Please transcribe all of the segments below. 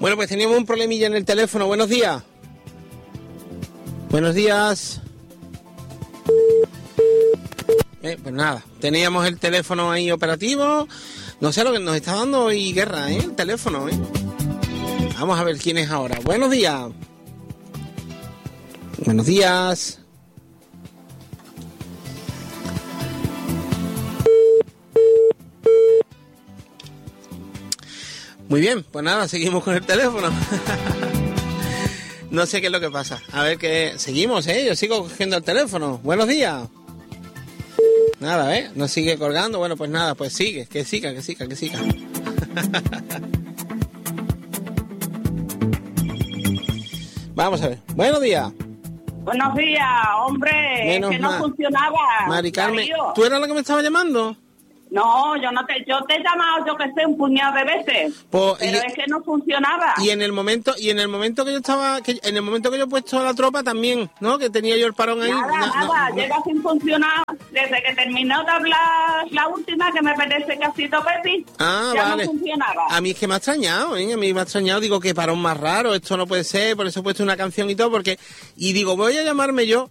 Bueno, pues teníamos un problemilla en el teléfono. Buenos días. Buenos días. Pues nada, teníamos el teléfono ahí operativo. No sé lo que nos está dando hoy guerra, el teléfono, Vamos a ver quién es ahora. Buenos días. Buenos días. Muy bien, pues nada, seguimos con el teléfono. No sé qué es lo que pasa. A ver qué... Seguimos, yo sigo cogiendo el teléfono. Buenos días. Nada, nos sigue colgando. Bueno, pues nada, pues sigue, que siga. Vamos a ver. Buenos días. Buenos días, hombre. Menos que no mal. funcionaba. Mari Carmen, ¿tú eras la que me estaba llamando? No, yo te he llamado, yo que sé, un puñado de veces. Pues, pero es que no funcionaba. Y en el momento que yo estaba, en el momento que yo he puesto a la tropa también, ¿no? Que tenía yo el parón ahí. Nada, llega sin funcionar. Desde que terminó de hablar la última, que me parece que ha sido Pepi, ya vale. no funcionaba. A mí es que me ha extrañado, digo que parón más raro, esto no puede ser, por eso he puesto una canción y todo, y digo, voy a llamarme yo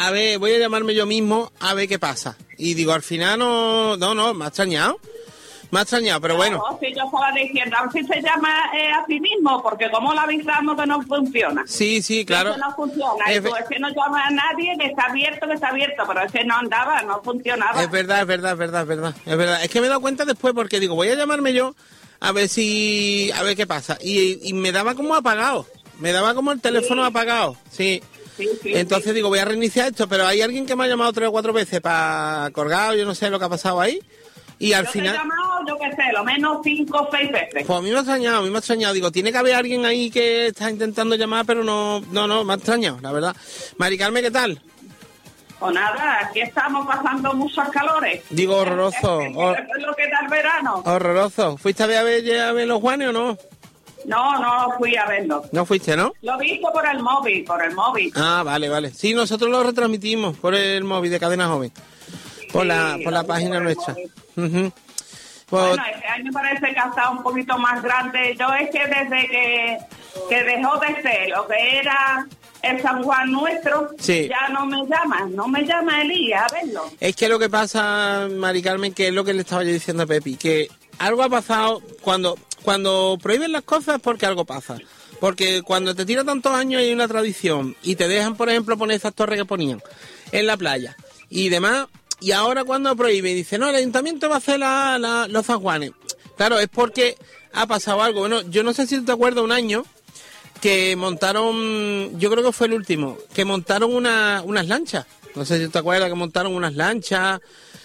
mismo a ver qué pasa. Y digo, al final no, me ha extrañado, pero bueno. No, si yo estaba diciendo, a ver si se llama a sí mismo, porque como la avisamos que no funciona. Sí, claro. Que no funciona, es que no llama a nadie, que está abierto, pero es que no andaba, no funcionaba. Es verdad. Es que me he dado cuenta después, porque digo, voy a llamarme yo a ver qué pasa. Y me daba como apagado, me daba como el teléfono apagado, sí. Entonces digo, voy a reiniciar esto, pero hay alguien que me ha llamado 3 o 4 veces para colgado, yo no sé lo que ha pasado ahí. Y al final... Te he llamado, yo qué sé, lo menos 5 o 6 veces. Pues a mí me ha extrañado. Digo, tiene que haber alguien ahí que está intentando llamar, pero no, me ha extrañado, la verdad. Mari Carmen, ¿qué tal? Pues nada, aquí estamos pasando muchos calores. Digo, horroroso. Es lo que da el verano. Horroroso. ¿Fuiste a ver los Juanes o no? No fui a verlo. ¿No fuiste, no? Lo he visto por el móvil. Ah, vale. Sí, nosotros lo retransmitimos por el móvil de Cadena Joven. Por la página nuestra. Bueno, este año parece que ha estado un poquito más grande. Yo es que desde que dejó de ser lo que era el San Juan nuestro, ya no me llama Elías a verlo. Es que lo que pasa, Mari Carmen, que es lo que le estaba yo diciendo a Pepi, que algo ha pasado cuando prohíben las cosas es porque algo pasa. Porque cuando te tira tantos años hay una tradición y te dejan, por ejemplo, poner esas torres que ponían en la playa y demás, y ahora cuando prohíben, dice, no, el ayuntamiento va a hacer los San Juanes. Claro, es porque ha pasado algo. Bueno, yo no sé si te acuerdas un año que montaron, yo creo que fue el último, que montaron unas lanchas. No sé si te acuerdas que montaron unas lanchas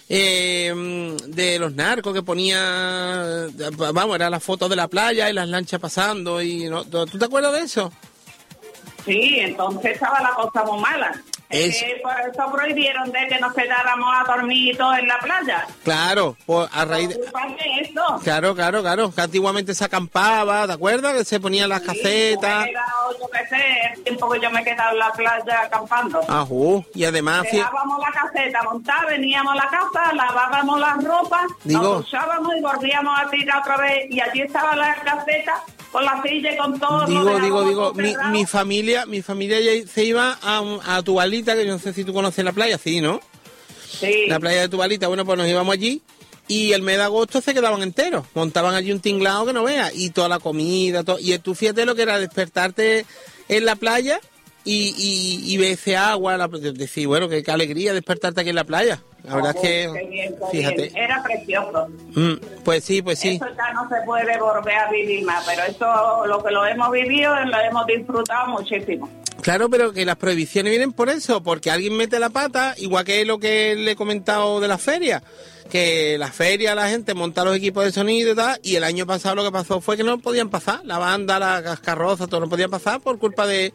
de los narcos que ponía, vamos, era la foto de la playa y las lanchas pasando y ¿no? ¿Tú te acuerdas de eso? Sí, entonces estaba la cosa muy mala. Es que por eso prohibieron de que nos quedáramos a dormir todos en la playa. Claro, pues a raíz de eso. Claro, que antiguamente se acampaba, ¿te acuerdas? Que se ponían las casetas. Yo qué sé, el tiempo que yo me he quedado en la playa acampando. Y además... Dejábamos la caseta montada, veníamos a la casa, lavábamos las ropas, nos duchábamos y volvíamos a tirar otra vez. Y allí estaba la caseta con la silla y con todo. Digo, mi familia ya se iba a Tubalita, que yo no sé si tú conoces la playa, sí, ¿no? Sí. La playa de Tubalita, bueno, pues nos íbamos allí y el mes de agosto se quedaban enteros, montaban allí un tinglado que no veas, y toda la comida, todo, y tú fíjate lo que era despertarte en la playa y ver ese agua, decir, bueno, qué alegría despertarte aquí en la playa. La verdad es que, bien, fíjate. Bien. Era precioso. Pues sí. Eso ya no se puede volver a vivir más, pero eso, lo que lo hemos vivido, lo hemos disfrutado muchísimo. Claro, pero que las prohibiciones vienen por eso, porque alguien mete la pata, igual que lo que le he comentado de la feria, que la feria la gente monta los equipos de sonido y tal, y el año pasado lo que pasó fue que no podían pasar, la banda, las carrozas, todo no podían pasar por culpa del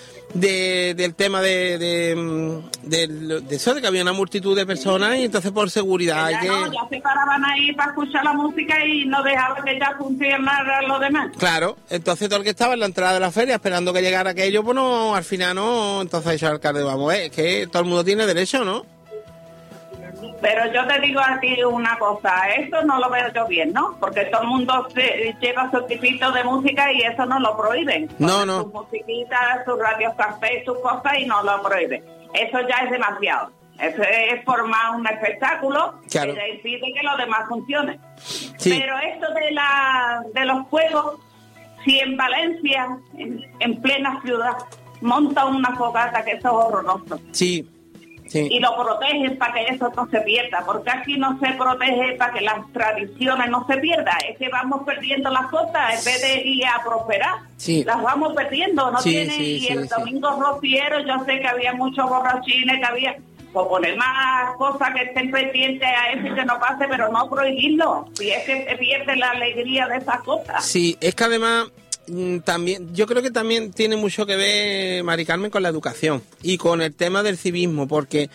tema de eso, de que había una multitud de personas y entonces por seguridad ya se paraban ahí para escuchar la música y no dejaban que ya funcionara lo demás. Claro, entonces todo el que estaba en la entrada de la feria esperando que llegara aquello, pues no, al final no, entonces ha dicho el alcalde, vamos, es que todo el mundo tiene derecho, ¿no? Pero yo te digo a ti una cosa, eso no lo veo yo bien, ¿no? Porque todo el mundo lleva su tipito de música y eso no lo prohíben. No. Sus musiquitas, sus radios café, sus cosas y no lo prohíben. Eso ya es demasiado. Eso es formar un espectáculo claro. que impide que lo demás funcione. Sí. Pero esto de los juegos, si en Valencia, en plena ciudad, monta una fogata, que eso es horroroso. Sí. Sí. Y lo protegen para que eso no se pierda, porque aquí no se protege para que las tradiciones no se pierdan. Es que vamos perdiendo las cosas en vez de ir a prosperar. Sí. Las vamos perdiendo, ¿no? Sí, Tiene. sí, y sí, el sí. domingo rociero, yo sé que había muchos borrachines, que había... Pues poner más cosas que estén pendientes a eso y que no pase, pero no prohibirlo. Si es que se pierde la alegría de esas cosas. Sí, es que además... También, yo creo que también tiene mucho que ver, Mari Carmen, con la educación y con el tema del civismo, porque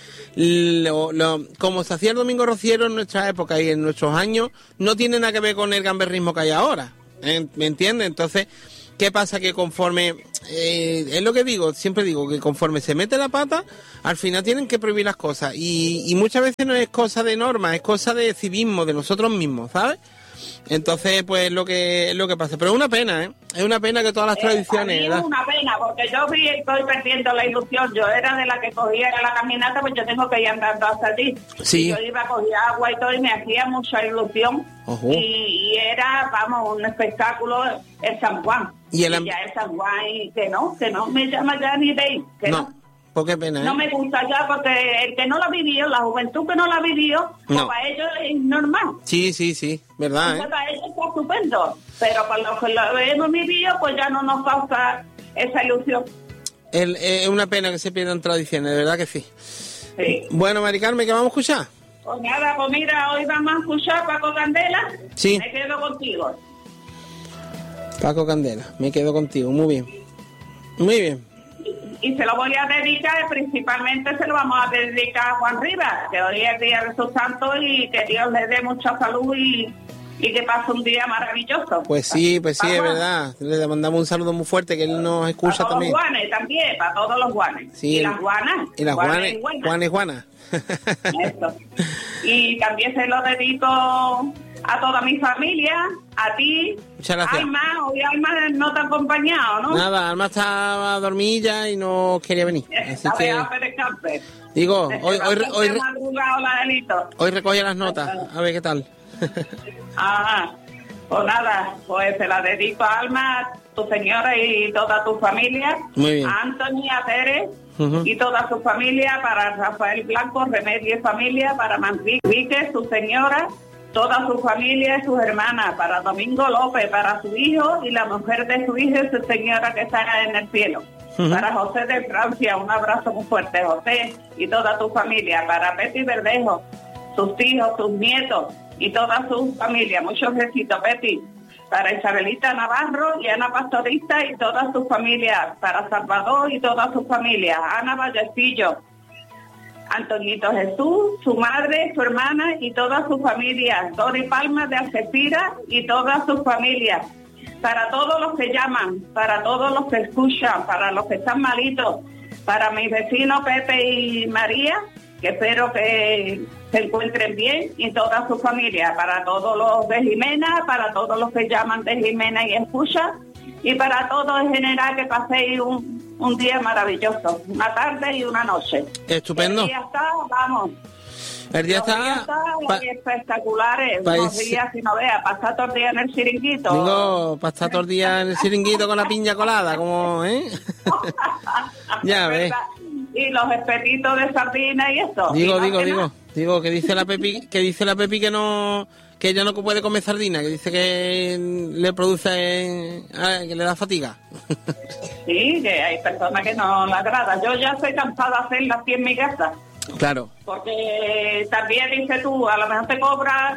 como se hacía el domingo rociero en nuestra época y en nuestros años, no tiene nada que ver con el gamberrismo que hay ahora, ¿me entiendes? Entonces, ¿qué pasa? Que conforme, es lo que digo, siempre digo, que conforme se mete la pata, al final tienen que prohibir las cosas, y muchas veces no es cosa de norma, es cosa de civismo, de nosotros mismos, ¿sabes? Entonces, pues es lo que pasa. Pero es una pena, ¿eh? Es una pena que todas las tradiciones... Es una pena, porque yo estoy perdiendo la ilusión. Yo era de la que cogía la caminata, pues yo tengo que ir andando hasta allí. Sí. Yo iba a coger agua y todo, y me hacía mucha ilusión. Y era, vamos, un espectáculo el San Juan. Y ya el San Juan, y que no me llama ya ni de ir, que no. Pues qué pena, ¿eh? No me gusta ya, porque el que no la vivió, la juventud que no la vivió, pues para ellos es normal. Sí, verdad, entonces, para ellos está estupendo, pero para los que lo hemos vivido, pues ya no nos causa esa ilusión. Es una pena que se pierdan tradiciones, de verdad que sí. Sí. Bueno, Mari Carmen, ¿qué vamos a escuchar? Pues nada, pues mira, hoy vamos a escuchar Paco Candela. Sí. Me quedo contigo. Paco Candela, me quedo contigo, muy bien. Muy bien. Y se lo voy a dedicar, principalmente se lo vamos a dedicar a Juan Rivas, que hoy es el día de su santo y que Dios le dé mucha salud y que pase un día maravilloso. Pues sí, es verdad. Le mandamos un saludo muy fuerte, que él nos escucha para también. Para todos los guanes también, para todos los guanes. Sí, y las guanas. Y las guanes. Juan y Juana. Eso. Y también se lo dedico a toda mi familia, a ti. Muchas gracias. Alma, hoy Alma no te ha acompañado, ¿no? Nada, Alma estaba dormida y no quería venir. Así que... Digo, hoy recoge las notas, a ver qué tal. Pues nada, pues se la dedico a Alma, tu señora y toda tu familia. Muy bien. A Anthony, a Pérez y toda su familia, para Rafael Blanco, Remedio y familia, para Manrique, su señora, toda su familia y sus hermanas, para Domingo López, para su hijo y la mujer de su hijo y su señora que está en el cielo. Para José de Francia, un abrazo muy fuerte, José, y toda tu familia. Para Peti Verdejo, sus hijos, sus nietos y toda su familia. Muchos besitos, Peti. Para Isabelita Navarro y Ana Pastorista y toda su familia. Para Salvador y toda su familia. Ana Vallecillo, Antonito Jesús, su madre, su hermana y toda su familia. Dori Palma de Algeciras y toda su familia. Para todos los que llaman, para todos los que escuchan, para los que están malitos, para mis vecinos Pepe y María, que espero que se encuentren bien, y toda su familia, para todos los de Jimena, para todos los que llaman de Jimena y escuchan, y para todos en general que paséis un día maravilloso, una tarde y una noche. Estupendo. El día está, vamos. El día está espectaculares, unos días, si no veas, pasar todo el día en el chiringuito. Digo, pasar todo el día en el chiringuito con la piña colada, como, ¿eh? Ya ves. Y los espetitos de sardina y eso. Digo, que dice la Pepi que ella no puede comer sardina, que dice que le produce, que le da fatiga. Sí, que hay personas que no la agrada. Yo ya estoy cansada de hacerla así en mi casa. Claro. Porque también dices tú, a lo mejor te cobras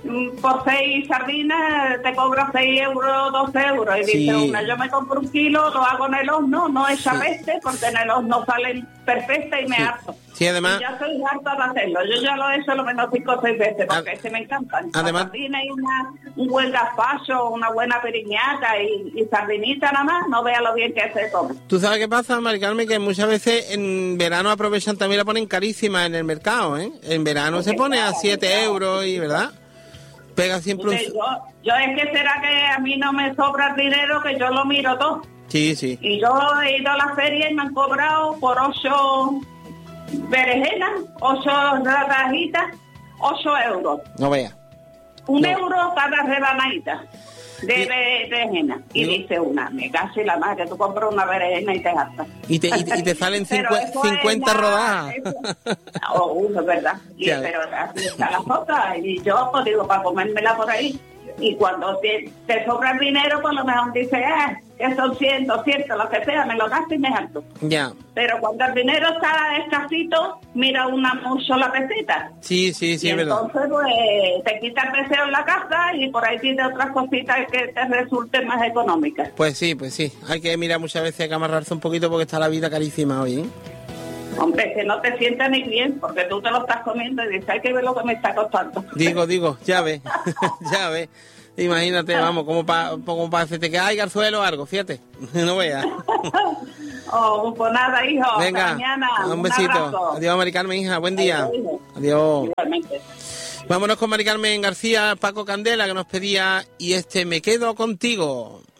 por 6 sardinas te cobro 6 euros, 12 euros. Y dice una, yo me compro 1 kilo, lo hago en el horno, no echa peste, porque en el horno salen perfectas y me harto. Sí, además... Y ya soy harta de hacerlo. Yo ya lo he hecho lo menos 5 o 6 veces, porque me encantan. Además... Sardina y un buen gazpacho, una buena periñata y sardinita nada más, no vea lo bien que se come. ¿Tú sabes qué pasa, Mari Carmen? Que muchas veces en verano aprovechan también, la ponen carísima en el mercado, ¿eh? En verano se pone a 7 euros y, ¿verdad? Pega siempre un... Yo es que será que a mí no me sobra el dinero, que yo lo miro todo. Sí, sí. Y yo he ido a la feria y me han cobrado por 8 berenjenas, 8 rodajitas, 8 euros. No vea. 1 euro cada rebanadita de berenjena. Y dice una, me caso y la madre, tú compras una berenjena y te gastas. Y te salen 50 rodajas. Es verdad. Pero así está la cosa. Y yo, pues digo, para comérmela por ahí. Y cuando te sobra el dinero, pues lo mejor dice, que son 100, 200, lo que sea, me lo gasto y me harto. Ya. Pero cuando el dinero está escasito, mira mucho la peseta. Sí, y es verdad. Entonces, pues, te quita el deseo en la casa y por ahí tiene otras cositas que te resulten más económicas. Pues sí. Hay que mirar muchas veces, hay que amarrarse un poquito porque está la vida carísima hoy, ¿eh? Hombre, que no te sientas ni bien, porque tú te lo estás comiendo y dices, hay que ver lo que me está costando. Digo, ya ves, ya ves. Imagínate, vamos, como para hacerte que hay garzuelo o algo, fíjate, no veas. Pues nada, hijo, venga, hasta mañana. Un besito. Abrazo. Adiós, Mari Carmen, hija, buen día. Adiós. Igualmente. Vámonos con Mari Carmen García, Paco Candela, que nos pedía, y me quedo contigo.